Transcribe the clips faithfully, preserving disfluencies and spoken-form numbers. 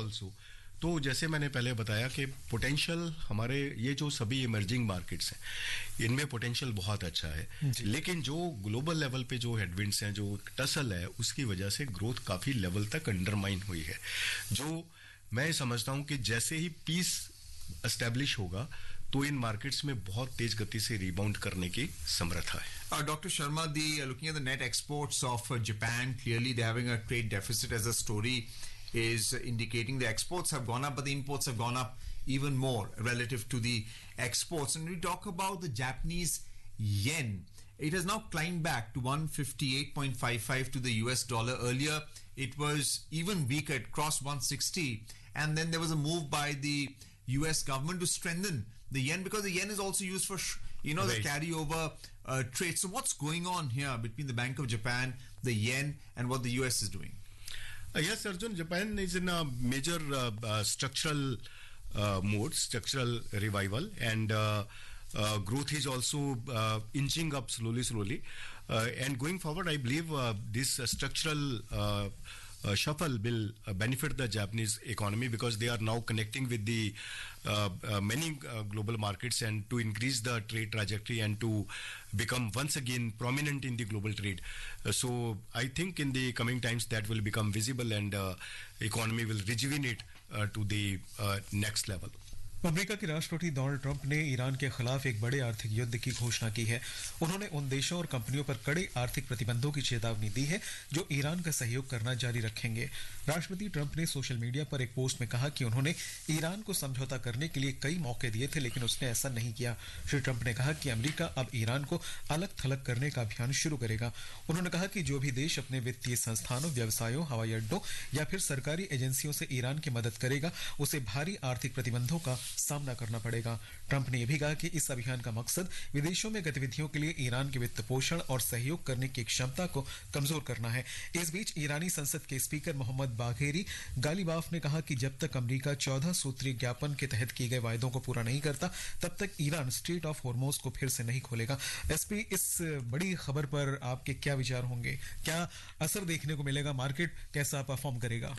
Also, तो जैसे मैंने पहले बताया कि पोटेंशियल हमारे ये जो सभी इमर्जिंग मार्केट्स हैं इनमें पोटेंशियल बहुत अच्छा है, लेकिन जो ग्लोबल लेवल पे जो हेडविंड्स हैं, जो टसल है, उसकी वजह से ग्रोथ काफी लेवल तक अंडरमाइन हुई है, जो मैं समझता हूं कि जैसे ही पीस एस्टेब्लिश होगा तो इन मार्केट्स में बहुत तेज गति से रिबाउंड करने की समर्था है. Doctor Sharma, the looking at the net exports of Japan, clearly they having a trade deficit as a story is indicating the exports have gone up, but the imports have gone up even more relative to the exports. And we talk about the Japanese yen. It has now climbed back to one fifty-eight point five five to the U S dollar. Earlier, it was even weaker. It crossed one sixty. And then there was a move by the U S government to strengthen the yen, because the yen is also used for, you know, right, the carryover uh, trade. So what's going on here between the Bank of Japan, the yen, and what the U S is doing? Uh, yes, Arjun, Japan is in a major uh, uh, structural uh, mode, structural revival, and uh, uh, growth is also uh, inching up slowly, slowly. Uh, and going forward, I believe uh, this uh, structural uh, uh, shuffle will uh, benefit the Japanese economy, because they are now connecting with the uh, uh, many uh, global markets, and to increase the trade trajectory and to become once again prominent in the global trade. Uh, so I think in the coming times that will become visible, and uh, economy will rejuvenate uh, to the uh, next level. America के राष्ट्रपति Donald Trump ने Iran के खिलाफ एक बड़े आर्थिक युद्ध की घोषणा की है. उन्होंने उन देशों और कंपनियों पर कड़े आर्थिक प्रतिबंधों की चेतावनी दी है जो ईरान का सहयोग करना जारी रखेंगे. राष्ट्रपति ट्रंप ने सोशल मीडिया पर एक पोस्ट में कहा कि उन्होंने ईरान को समझौता करने के लिए कई मौके दिए थे, लेकिन उसने ऐसा नहीं किया. श्री ट्रंप ने कहा कि अमेरिका अब ईरान को अलग थलग करने का अभियान शुरू करेगा. उन्होंने कहा कि जो भी देश अपने वित्तीय संस्थानों, व्यवसायों, हवाई अड्डों या फिर सरकारी एजेंसियों से ईरान की मदद करेगा, उसे भारी आर्थिक प्रतिबंधों का सामना करना पड़ेगा. ट्रंप ने यह भी कहा कि इस अभियान का मकसद विदेशों में गतिविधियों के लिए ईरान के वित्त पोषण और सहयोग करने की क्षमता को कमजोर करना है. इस बीच ईरानी संसद के स्पीकर मोहम्मद बाघेरी गालिबाफ ने कहा कि जब तक अमेरिका चौदह सूत्रीय ज्ञापन के तहत किए गए वायदों को पूरा नहीं करता, तब तक ईरान स्ट्रेट ऑफ हॉर्मोज को फिर से नहीं खोलेगा. एसपी, इस बड़ी खबर पर आपके क्या विचार होंगे? क्या असर देखने को मिलेगा? मार्केट कैसा परफॉर्म करेगा?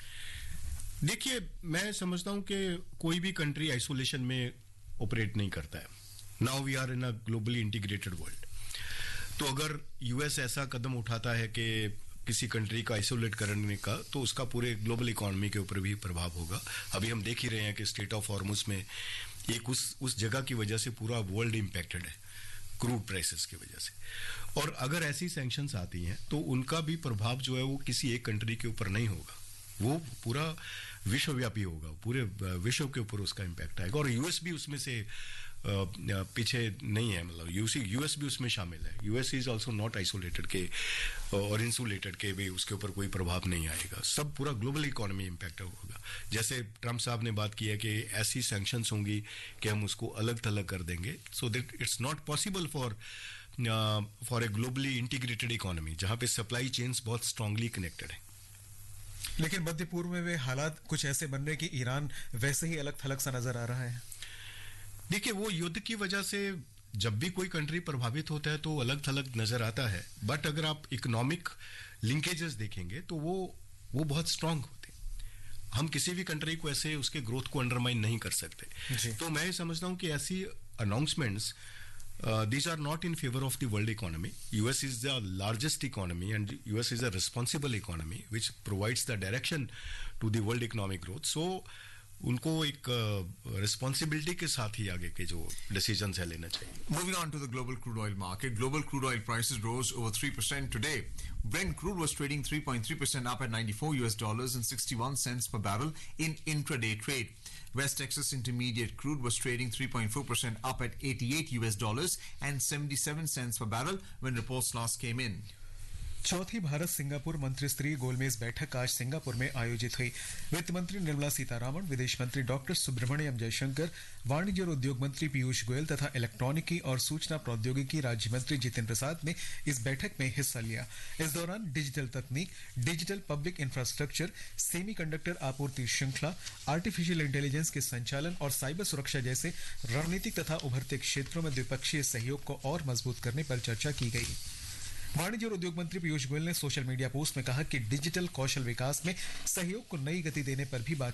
देखिए, मैं समझता हूं कि कोई भी कंट्री आइसोलेशन में ऑपरेट नहीं करता है. Now we are in a globally integrated world. तो अगर यूएस ऐसा कदम उठाता है कि किसी कंट्री का आइसोलेट करने का, तो उसका पूरे ग्लोबल इकोनॉमी के ऊपर भी प्रभाव होगा. अभी हम देख ही रहे हैं कि स्टेट ऑफ हॉर्मुज में एक उस उस जगह की वजह से पूरा वर्ल्ड इंपैक्टेड है, क्रूड प्राइसेस की वजह से. और अगर ऐसी सैंक्शंस आती हैं तो उनका भी प्रभाव जो है वो किसी एक कंट्री के ऊपर नहीं होगा, वो पूरा विश्वव्यापी होगा, पूरे विश्व के ऊपर उसका इम्पैक्ट आएगा. और यूएस भी उसमें से पीछे नहीं है, मतलब यूसी यूएस भी उसमें शामिल है. US is also not isolated के और इंसुलेटेड के भी उसके ऊपर कोई प्रभाव नहीं आएगा. सब पूरा ग्लोबल इकोनॉमी इम्पैक्ट होगा. जैसे ट्रंप साहब ने बात की है कि ऐसी सैंक्शंस होंगी कि हम उसको अलग थलग कर देंगे. So that it's not possible for for a globally integrated economy जहां पे सप्लाई चेन्स बहुत स्ट्रांगली कनेक्टेड है. लेकिन मध्य पूर्व में वे हालात कुछ ऐसे बन रहे कि ईरान वैसे ही अलग थलग सा नजर आ रहा है. देखिए, वो युद्ध की वजह से जब भी कोई कंट्री प्रभावित होता है तो अलग थलग नजर आता है. बट अगर आप इकोनॉमिक लिंकेजेस देखेंगे तो वो वो बहुत स्ट्रांग होते हैं. हम किसी भी कंट्री को ऐसे उसके ग्रोथ को अंडरमाइन नहीं कर सकते. तो मैं समझता हूं कि ऐसी announcements Uh, these are not in favor of the world economy. U S is the largest economy, and U S is a responsible economy which provides the direction to the world economic growth. So उनको एक responsibility के साथ ही आगे के जो decisions है लेना चाहिए. Moving on to the global crude oil market. Global crude oil prices rose over three percent today. Brent crude was trading three point three percent up at ninety-four U S dollars and sixty-one cents per barrel in intraday trade. West Texas Intermediate crude was trading three point four percent up at eighty-eight U S dollars and seventy-seven cents per barrel when reports last came in. चौथी Bharat Singapore मंत्री स्तरीय गोलमेज बैठक आज Singapore में आयोजित हुई. वित्त मंत्री निर्मला सीतारामन, विदेश मंत्री डॉक्टर सुब्रमण्यम जयशंकर, वाणिज्य और उद्योग मंत्री पीयूष गोयल तथा इलेक्ट्रॉनिकी और सूचना प्रौद्योगिकी राज्य मंत्री जितिन प्रसाद ने इस बैठक में हिस्सा लिया. इस दौरान डिजिटल तकनीक, डिजिटल पब्लिक इंफ्रास्ट्रक्चर, सेमीकंडक्टर आपूर्ति श्रृंखला, आर्टिफिशियल इंटेलिजेंस के संचालन और साइबर सुरक्षा जैसे रणनीतिक तथा उभरते क्षेत्रों में द्विपक्षीय सहयोग को और मजबूत करने पर चर्चा की गई. वाणिज्य और उद्योग मंत्री पीयूष गोयल ने सोशल मीडिया पोस्ट में कहा कि डिजिटल कौशल विकास में सहयोग को नई गति देने पर भी बात